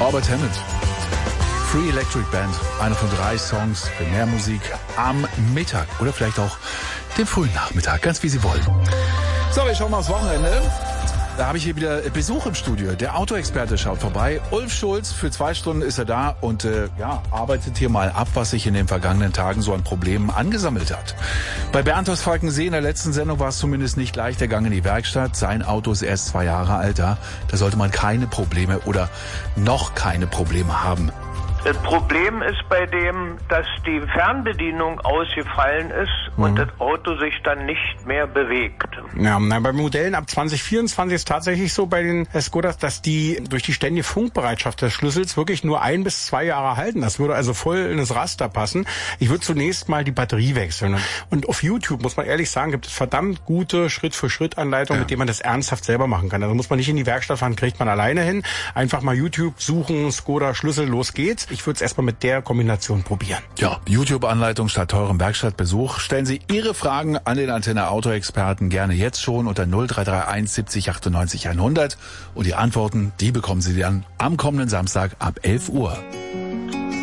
Robert Hammond. Free Electric Band, einer von 3 Songs für mehr Musik am Mittag oder vielleicht auch den frühen Nachmittag, ganz wie Sie wollen. So, wir schauen mal aufs Wochenende. Da habe ich hier wieder Besuch im Studio. Der Autoexperte schaut vorbei. Ulf Schulz, für 2 Stunden ist er da und arbeitet hier mal ab, was sich in den vergangenen Tagen so an Problemen angesammelt hat. Bei Bernd aus Falkensee in der letzten Sendung war es zumindest nicht leicht. Er ging in die Werkstatt. Sein Auto ist erst 2 Jahre alt. Da sollte man keine Probleme oder noch keine Probleme haben. Das Problem ist bei dem, dass die Fernbedienung ausgefallen ist und das Auto sich dann nicht mehr bewegt. Ja, bei Modellen ab 2024 ist tatsächlich so bei den Skodas, dass die durch die ständige Funkbereitschaft des Schlüssels wirklich nur 1 bis 2 Jahre halten. Das würde also voll in das Raster passen. Ich würde zunächst mal die Batterie wechseln. Und auf YouTube, muss man ehrlich sagen, gibt es verdammt gute Schritt-für-Schritt-Anleitungen, mit denen man das ernsthaft selber machen kann. Also muss man nicht in die Werkstatt fahren, kriegt man alleine hin. Einfach mal YouTube suchen, Skoda Schlüssel, los geht's. Ich würde es erstmal mit der Kombination probieren. Ja, YouTube-Anleitung statt teurem Werkstattbesuch. Stellen Sie Ihre Fragen an den Antenne Auto-Experten gerne jetzt schon unter 0331 70 98 100. Und die Antworten, die bekommen Sie dann am kommenden Samstag ab 11 Uhr.